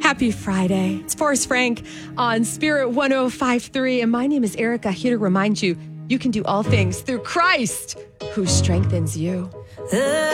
Happy Friday. It's Forrest Frank on Spirit 105.3. And my name is Erica, here to remind you, you can do all things through Christ who strengthens you.